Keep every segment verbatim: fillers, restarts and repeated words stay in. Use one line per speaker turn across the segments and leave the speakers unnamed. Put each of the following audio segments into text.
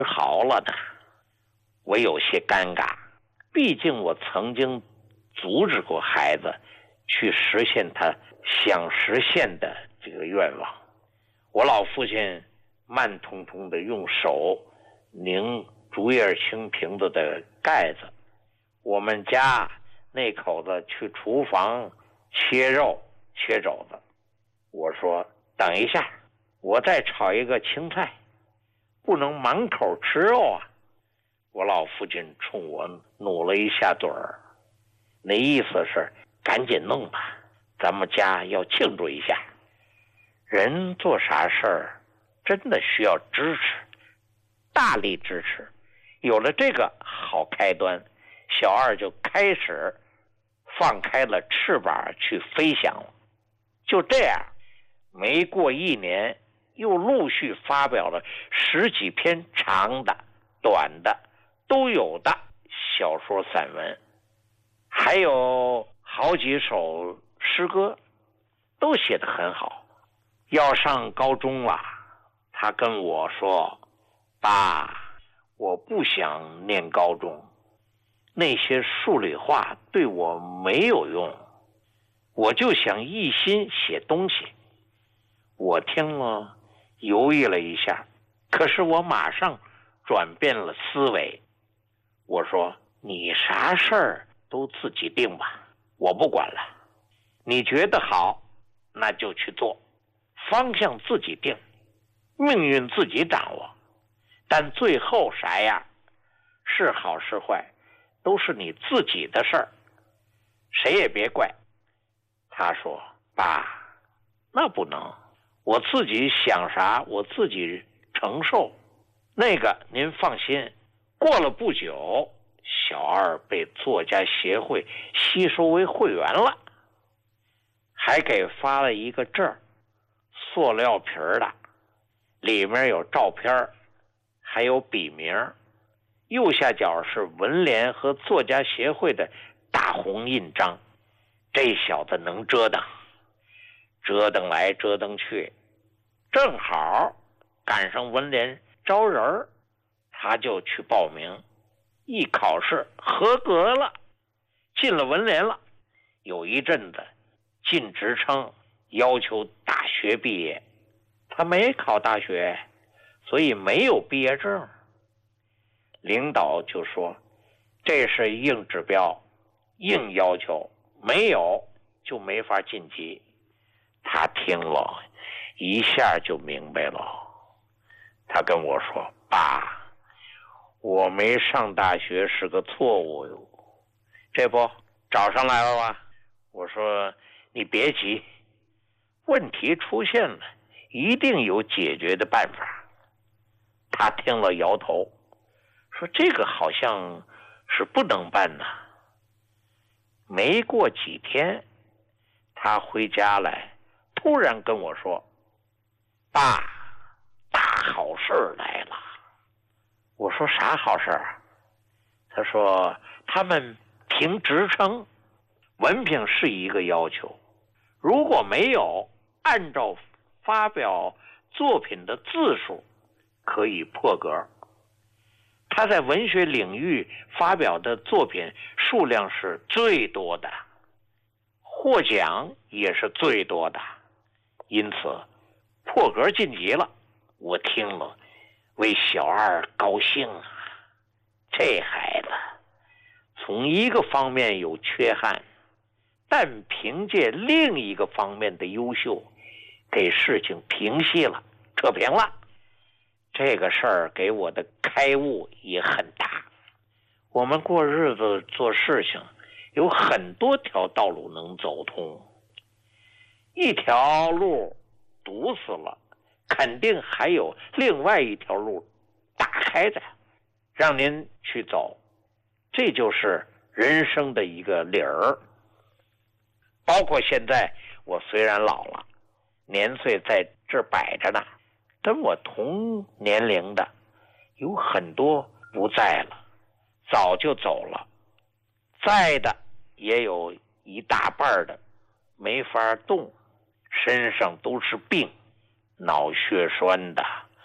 好了呢，我有些尴尬，毕竟我曾经阻止过孩子去实现他想实现的这个愿望。我老父亲慢腾腾的用手拧竹叶青瓶子的盖子，我们家那口子去厨房切肉切肘子。我说等一下，我再炒一个青菜，不能满口吃肉啊。我老父亲冲我努了一下嘴儿，那意思是赶紧弄吧，咱们家要庆祝一下。人做啥事儿真的需要支持，大力支持。有了这个好开端，小二就开始放开了翅膀去飞翔了。就这样，没过一年，又陆续发表了十几篇长的、短的都有的小说散文，还有好几首诗歌，都写得很好。要上高中了，他跟我说，爸，我不想念高中，那些数理化对我没有用，我就想一心写东西。我听了犹豫了一下，可是我马上转变了思维。我说，你啥事儿都自己定吧，我不管了，你觉得好那就去做，方向自己定，命运自己掌握，但最后啥样，是好是坏，都是你自己的事儿，谁也别怪。他说，爸，那不能，我自己想啥我自己承受，那个您放心。过了不久，小二被作家协会吸收为会员了，还给发了一个证，塑料皮的，里面有照片，还有笔名，右下角是文联和作家协会的大红印章。这小子能折腾，折腾来折腾去，正好赶上文联招人，他就去报名，一考试合格了，进了文联了。有一阵子进职称要求大学毕业，他没考大学，所以没有毕业证。领导就说这是硬指标，硬要求，没有就没法晋级。他听了一下就明白了，他跟我说，爸，我没上大学是个错误哟，这不找上来了吧？我说你别急，问题出现了，一定有解决的办法。他听了摇头，说这个好像是不能办呐。没过几天，他回家来，突然跟我说，爸，大好事来了。我说啥好事儿？他说他们评职称，文凭是一个要求，如果没有按照发表作品的字数可以破格。他在文学领域发表的作品数量是最多的，获奖也是最多的，因此破格晋级了。我听了为小二高兴啊，这孩子从一个方面有缺憾，但凭借另一个方面的优秀，给事情平息了，扯平了。这个事儿给我的开悟也很大。我们过日子做事情有很多条道路能走通，一条路堵死了，肯定还有另外一条路打开的，让您去走。这就是人生的一个理儿。包括现在我虽然老了，年岁在这儿摆着呢，跟我同年龄的有很多不在了，早就走了，在的也有一大半的没法动，身上都是病，脑血栓的，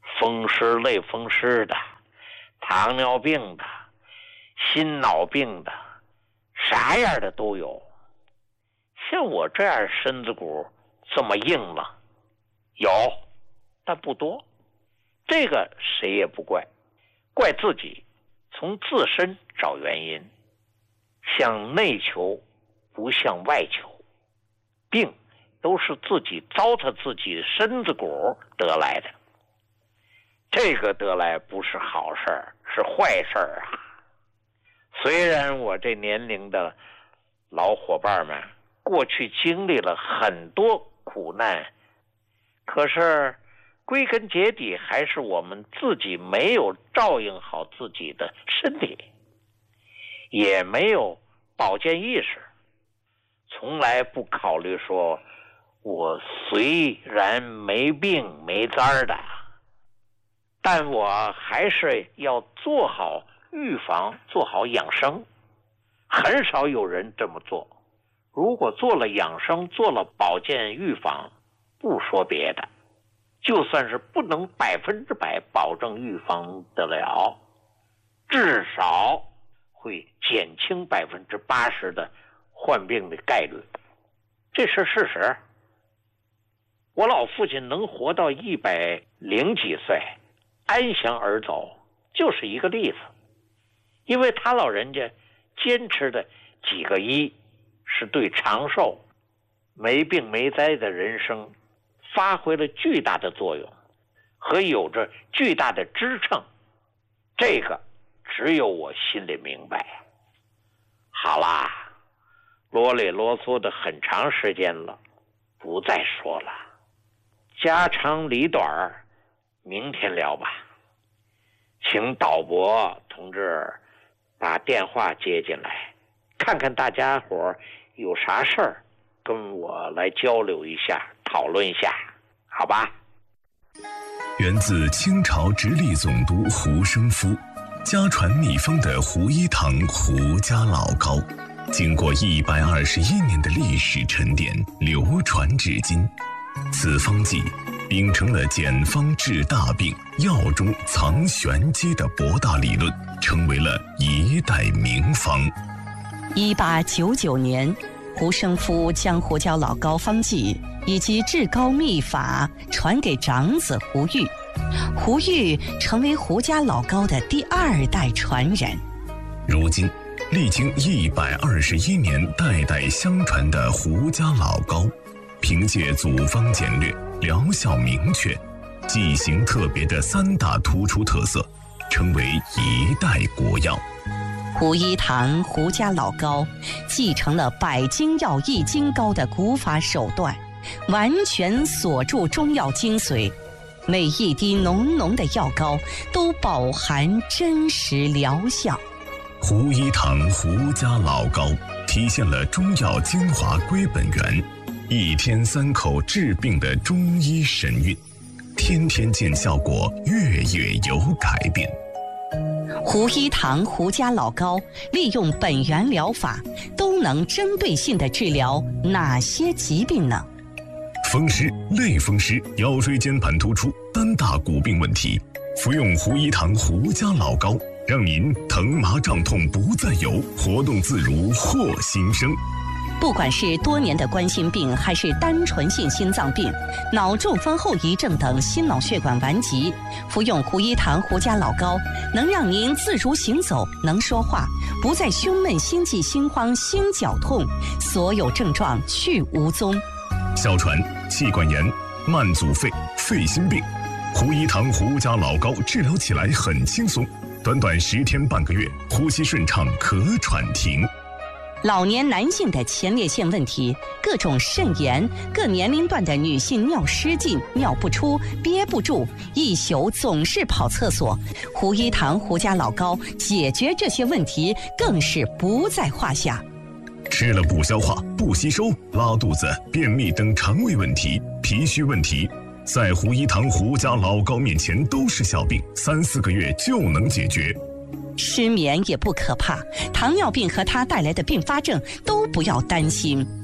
风湿类风湿的，糖尿病的，心脑病的，啥样的都有。像我这样身子骨这么硬了，有，但不多。这个谁也不怪，怪自己，从自身找原因，向内求不向外求。病都是自己糟蹋自己身子骨得来的，这个得来不是好事儿，是坏事儿啊。虽然我这年龄的老伙伴们过去经历了很多苦难，可是归根结底还是我们自己没有照应好自己的身体，也没有保健意识，从来不考虑说我虽然没病没灾的，但我还是要做好预防，做好养生。很少有人这么做。如果做了养生，做了保健预防，不说别的，就算是不能百分之百保证预防得了，至少会减轻百分之八十的患病的概率，这是事实。我老父亲能活到一百零几岁，安详而走，就是一个例子。因为他老人家坚持的几个一，是对长寿、没病没灾的人生发挥了巨大的作用，和有着巨大的支撑。这个只有我心里明白。好啦，啰里啰嗦的很长时间了，不再说了，家长里短，明天聊吧。请导播同志把电话接进来，看看大家伙有啥事儿，跟我来交流一下，讨论一下，好吧？
源自清朝直隶总督胡生夫，家传秘方的胡一堂胡家老膏，经过一百二十一年的历史沉淀，流传至今。此方剂秉承了简方治大病、药中藏玄机的博大理论，成为了一代名方。
一八九九年，胡生夫将胡椒老膏方剂以及治膏秘法传给长子胡玉，胡玉成为胡家老膏的第二代传人。
如今，历经一百二十一年代代相传的胡家老膏，凭借组方简略、疗效明确、剂型特别的三大突出特色，成为一代国药。
胡一堂胡家老膏继承了百金药易筋膏的古法手段，完全锁住中药精髓，每一滴浓浓的药膏都饱含真实疗效。
胡一堂胡家老膏体现了中药精华归本源，一天三口治病的中医神韵，天天见效果，月月有改变。
胡一堂胡家老膏利用本源疗法，都能针对性地治疗哪些疾病呢？
风湿、类风湿、腰椎间盘突出、单大骨病问题，服用胡一堂胡家老膏，让您疼麻胀痛不再有，活动自如获新生。
不管是多年的冠心病，还是单纯性心脏病、脑中风后遗症等心脑血管顽疾，服用胡一堂胡家老膏，能让您自如行走，能说话，不再胸闷、心悸、心慌、心绞痛，所有症状去无踪。
哮喘、气管炎、慢阻肺、肺心病，胡一堂胡家老膏治疗起来很轻松，短短十天半个月，呼吸顺畅，咳喘停。
老年男性的前列腺问题，各种肾炎，各年龄段的女性尿失禁、尿不出、憋不住，一宿总是跑厕所，胡一堂胡家老膏解决这些问题更是不在话下。
吃了不消化、不吸收、拉肚子、便秘等肠胃问题、脾虚问题，在胡一堂胡家老膏面前都是小病，三四个月就能解决。
失眠也不可怕，糖尿病和它带来的并发症都不要担心。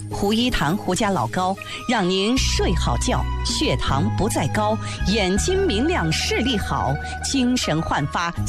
胡一堂胡家老高，让您睡好觉，血糖不再高，眼睛明亮，视力好，精神焕发。